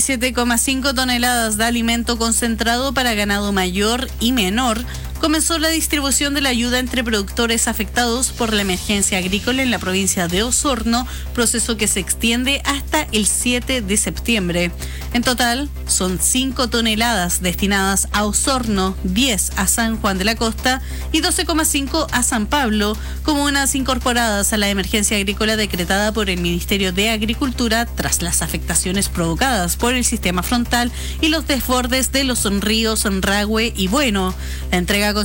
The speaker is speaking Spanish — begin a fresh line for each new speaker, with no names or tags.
7,5 toneladas de alimento concentrado para ganado mayor y menor. Comenzó la distribución de la ayuda entre productores afectados por la emergencia agrícola en la provincia de Osorno, proceso que se extiende hasta el 7 de septiembre. En total, son 5 toneladas destinadas a Osorno, 10 a San Juan de la Costa y 12,5 a San Pablo, comunas incorporadas a la emergencia agrícola decretada por el Ministerio de Agricultura tras las afectaciones provocadas por el sistema frontal y los desbordes de los ríos Rahue y Bueno. La entrega